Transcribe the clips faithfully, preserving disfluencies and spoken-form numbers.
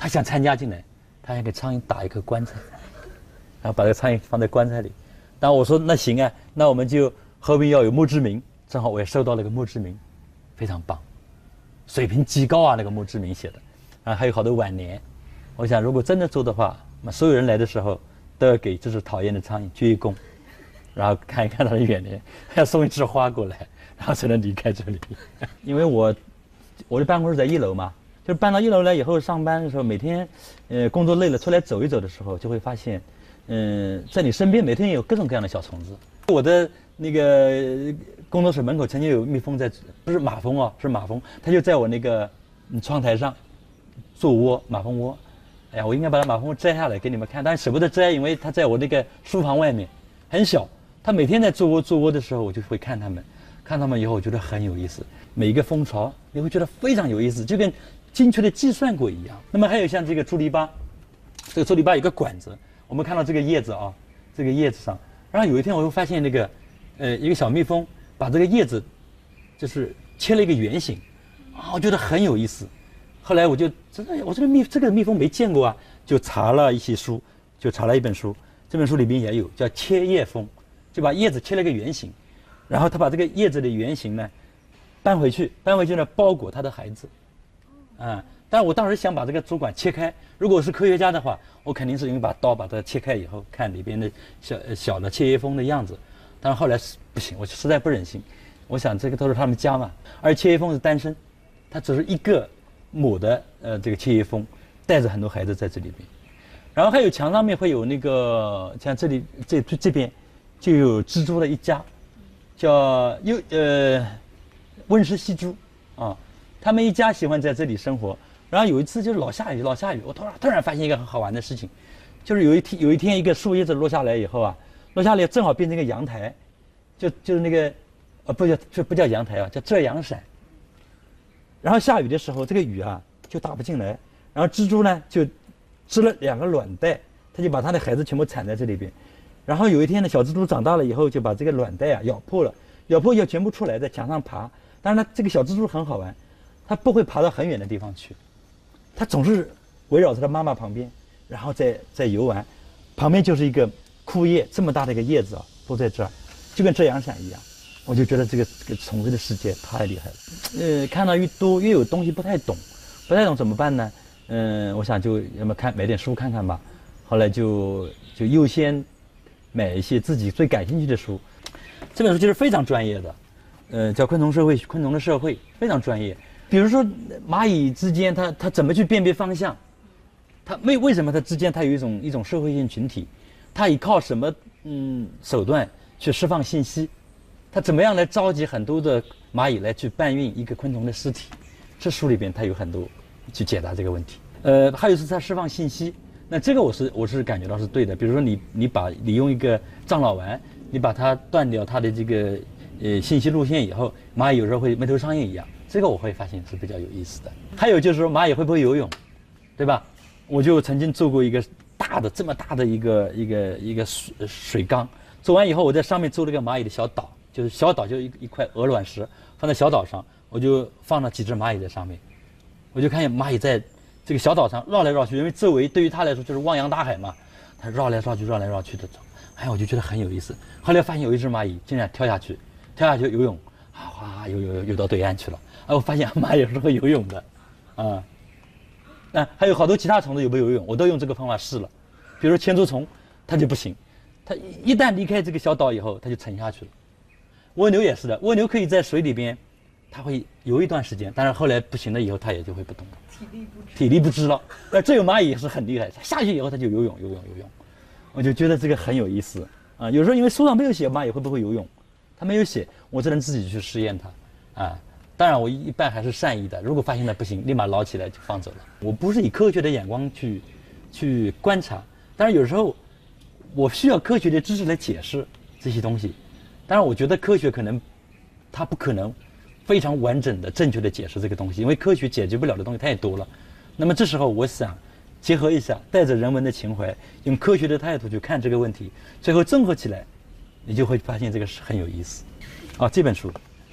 他想参加进来，他想给苍蝇打一颗棺材，然后把这个苍蝇放在棺材里。然后我说那行啊，那我们就后面要有墓志铭，正好我也收到了个墓志铭，非常棒，水平极高啊，那个墓志铭写的，然后还有好多挽联。我想如果真的做的话，那所有人来的时候都要给这只讨厌的苍蝇鞠一躬，然后看一看他的挽联，要送一枝花过来，然后才能离开这里。因为我我的办公室在一楼嘛，就是搬到一楼来以后上班的时候，每天呃工作累了出来走一走的时候，就会发现。嗯，在你身边每天有各种各样的小虫子。我的那个工作室门口曾经有蜜蜂在，不是马蜂哦，是马蜂，它就在我那个窗台上做窝，马蜂窝。哎呀，我应该把它马蜂窝摘下来给你们看，但是舍不得摘，因为它在我那个书房外面，很小。它每天在做窝做窝的时候，我就会看它们，看它们以后，我觉得很有意思。每一个蜂巢，你会觉得非常有意思，就跟精确的计算过一样。那么还有像这个猪篱笆，这个猪篱笆有个管子。我们看到这个叶子啊，这个叶子上，然后有一天我会发现那个，呃，一个小蜜蜂把这个叶子，就是切了一个圆形，啊，我觉得很有意思。后来我就真的，我这个蜜这个蜜蜂没见过啊，就查了一些书，就查了一本书，这本书里边也有叫切叶蜂，就把叶子切了一个圆形，然后他把这个叶子的圆形呢搬回去，搬回去呢包裹他的孩子，啊。但是我当时想把这个主管切开，如果我是科学家的话，我肯定是用一把刀把它切开以后，看里边的小小的切叶蜂的样子。但是后来不行，我实在不忍心，我想这个都是他们家嘛，而切叶蜂是单身，它只是一个母的呃这个切叶蜂，带着很多孩子在这里边。然后还有墙上面会有那个像这里这这边就有蜘蛛的一家，叫又呃温室细蛛啊，他们一家喜欢在这里生活。然后有一次就是老下雨，老下雨，我突然突然发现一个很好玩的事情，就是有一天有一天一个树叶子落下来以后啊，落下来正好变成一个阳台，就就是那个，呃不叫这不叫阳台啊，叫遮阳伞。然后下雨的时候，这个雨啊就打不进来，然后蜘蛛呢就织了两个卵袋，它就把它的孩子全部产在这里边。然后有一天呢，小蜘蛛长大了以后就把这个卵袋啊咬破了，咬破要全部出来，在墙上爬。但是呢，这个小蜘蛛很好玩，它不会爬到很远的地方去。它总是围绕着它妈妈旁边，然后再再游玩，旁边就是一个枯叶，这么大的一个叶子啊，都在这儿，就跟遮阳伞一样。我就觉得这个这个虫子的世界太厉害了。呃，看到越多越有东西不太懂，不太懂怎么办呢？嗯、呃，我想就要么看买点书看看吧。后来就就优先买一些自己最感兴趣的书。这本书其实非常专业的，呃，叫《昆虫社会》，昆虫的社会非常专业。比如说蚂蚁之间它它怎么去辨别方向，它为为什么它之间它有一种一种社会性群体，它依靠什么嗯手段去释放信息，它怎么样来召集很多的蚂蚁来去搬运一个昆虫的尸体，这书里边它有很多去解答这个问题。呃，还有是它释放信息，那这个我是我是感觉到是对的。比如说你你把你用一个樟脑丸，你把它断掉它的这个呃信息路线以后，蚂蚁有时候会没头苍蝇一样。这个我会发现是比较有意思的。还有就是说蚂蚁会不会游泳，对吧？我就曾经做过一个大的这么大的一个一个一个水水缸，做完以后我在上面做了个蚂蚁的小岛，就是小岛就一一块鹅卵石放在小岛上，我就放了几只蚂蚁在上面，我就看见蚂蚁在这个小岛上绕来绕去，因为周围对于它来说就是汪洋大海嘛，它绕来绕去绕来绕去的走，哎，我就觉得很有意思。后来发现有一只蚂蚁竟然跳下去，跳下去游泳，啊哗游游游到对岸去了。啊，我发现蚂蚁是会游泳的，啊，那还有好多其他虫子有没有游泳，我都用这个方法试了。比如说千足虫，它就不行，它一旦离开这个小岛以后，它就沉下去了。蜗牛也是的，蜗牛可以在水里边，它会游一段时间，但是后来不行了以后，它也就会不动了，体力不支，体力不支了。那这有蚂蚁也是很厉害，它下去以后它就游泳，游泳，游泳。我就觉得这个很有意思啊。有时候因为书上没有写蚂蚁会不会游泳，它没有写，我只能自己去试验它啊。当然，我一般还是善意的。如果发现它不行，立马捞起来就放走了。我不是以科学的眼光去去观察，当然有时候我需要科学的知识来解释这些东西。当然，我觉得科学可能它不可能非常完整的、正确的解释这个东西，因为科学解决不了的东西太多了。那么这时候，我想结合一下，带着人文的情怀，用科学的态度去看这个问题，最后综合起来，你就会发现这个是很有意思。啊，这本书。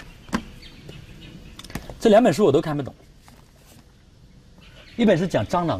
这两本书我都看不懂，一本是讲蟑螂。